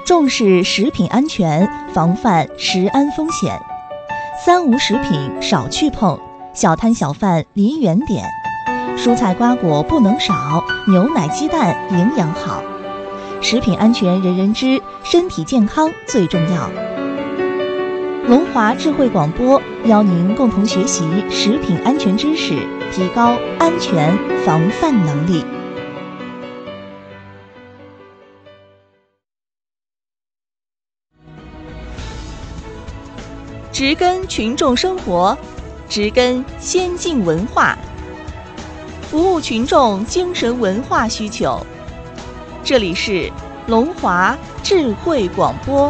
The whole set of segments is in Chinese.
重视食品安全，防范食安风险。3无食品少去碰，小摊小贩离远点。蔬菜瓜果不能少，牛奶鸡蛋营养好。食品安全人人知，身体健康最重要。龙华智慧广播邀您共同学习食品安全知识，提高安全防范能力。植根群众生活，植根先进文化，服务群众精神文化需求。这里是龙华智慧广播。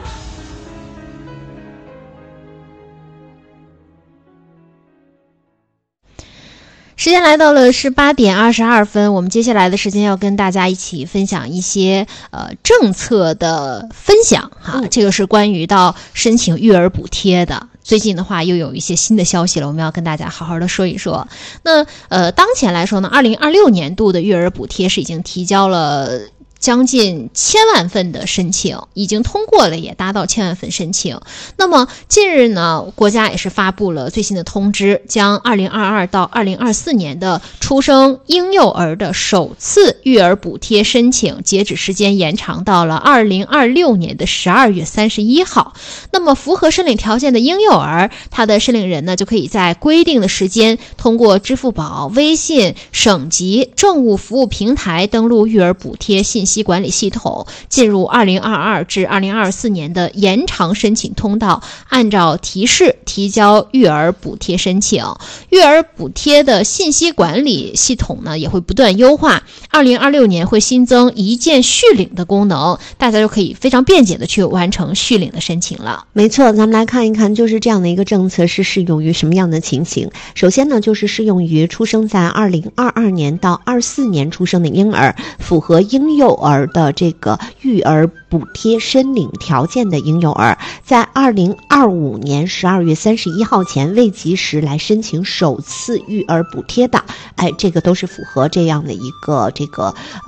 时间来到了18点22分，我们接下来的时间要跟大家一起分享一些政策的分享哈，这个是关于到申请育儿补贴的。最近的话又有一些新的消息了，我们要跟大家好好的说一说。那当前来说呢，2026年度的育儿补贴是已经提交了将近1000万份的申请，已经通过了，也达到1000万份申请。那么近日呢，国家也是发布了最新的通知，将2022到2024年的出生婴幼儿的首次育儿补贴申请截止时间延长到了2026年的12月31号。那么符合申领条件的婴幼儿，他的申领人呢就可以在规定的时间通过支付宝、微信、省级政务服务平台登录育儿补贴信息管理系统，进入2022至2024年的延长申请通道，按照提示提交育儿补贴申请。育儿补贴的信息管理系统呢也会不断优化，2026年会新增一键续领的功能，大家就可以非常便捷的去完成续领的申请了。 没错，咱们来看一看，就是这样的一个政策是适用于什么样的情形。首先呢，就是适用于出生在2022年到24年出生的婴儿，符合婴幼儿的这个育儿补贴申领条件的婴幼儿，在2025年12月31号前未及时来申请首次育儿补贴的，这个都是符合这样的一个